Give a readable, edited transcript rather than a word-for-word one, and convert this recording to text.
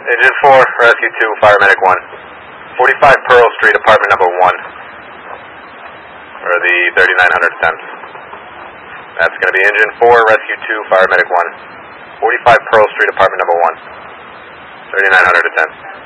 Engine 4, Rescue 2, Fire Medic 1. 45 Pearl Street, apartment number 1. For the 3900 temps. That's going to be Engine 4, Rescue 2, Fire Medic 1. 45 Pearl Street, apartment number 1. 3900 temps.